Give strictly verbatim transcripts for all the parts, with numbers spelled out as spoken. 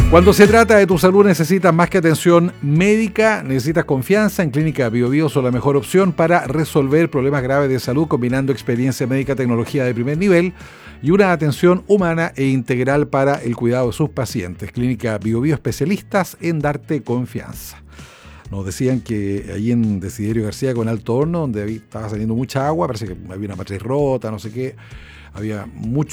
Cuando se trata de tu salud necesitas más que atención médica, necesitas confianza. En Clínica Bio Bio son la mejor opción para resolver problemas graves de salud, combinando experiencia médica, tecnología de primer nivel y una atención humana e integral para el cuidado de sus pacientes. Clínica Bio Bio, especialistas en darte confianza. Nos decían que ahí en Desiderio García con Alto Horno, donde había, estaba saliendo mucha agua, parece que había una matriz rota, no sé qué, había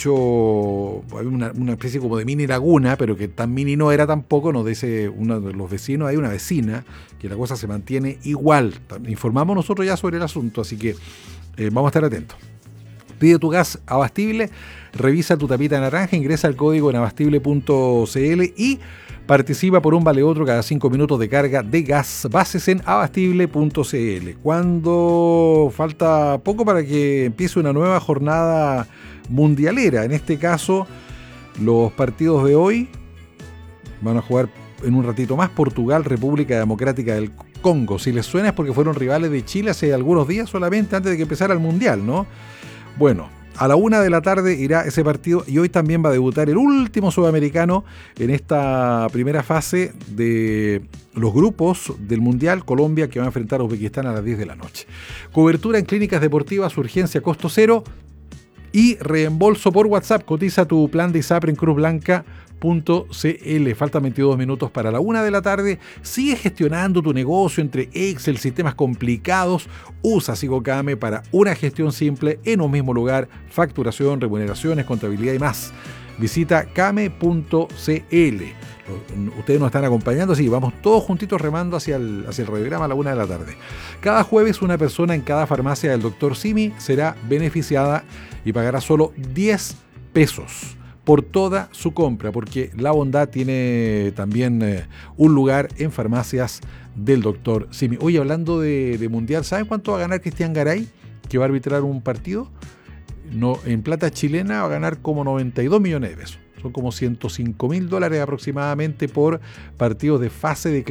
mucho, había una, una especie como de mini laguna, pero que tan mini no era tampoco, nos dice uno de los vecinos, hay una vecina, que la cosa se mantiene igual. Informamos nosotros ya sobre el asunto, así que eh, vamos a estar atentos. Pide tu gas Abastible, revisa tu tapita naranja, ingresa al código en abastible punto c l y participa por un vale otro cada cinco minutos de carga de gas. Bases en abastible punto c l. Cuando falta poco para que empiece una nueva jornada mundialera, en este caso los partidos de hoy van a jugar en un ratito más Portugal, República Democrática del Congo. Si les suena es porque fueron rivales de Chile hace algunos días solamente antes de que empezara el mundial, ¿no? Bueno, a la una de la tarde irá ese partido y hoy también va a debutar el último sudamericano en esta primera fase de los grupos del Mundial. Colombia, que va a enfrentar a Uzbekistán a las diez de la noche. Cobertura en clínicas deportivas, urgencia, costo cero y reembolso por WhatsApp. Cotiza tu plan de ISAPRE en cruz blanca punto c l. Faltan veintidós minutos para la una de la tarde. Sigue gestionando tu negocio entre Excel, sistemas complicados. Usa Sigocame para una gestión simple en un mismo lugar. Facturación, remuneraciones, contabilidad y más. Visita came punto c l. Ustedes nos están acompañando, así vamos todos juntitos remando hacia el, hacia el radiograma a la una de la tarde. Cada jueves una persona en cada farmacia del doctor Simi será beneficiada y pagará solo diez pesos por toda su compra, porque la bondad tiene también eh, un lugar en farmacias del doctor Simi. Oye, hablando de, de Mundial, ¿saben cuánto va a ganar Cristian Garay, que va a arbitrar un partido? No, en plata chilena va a ganar como noventa y dos millones de pesos. Son como ciento cinco mil dólares aproximadamente por partidos de fase de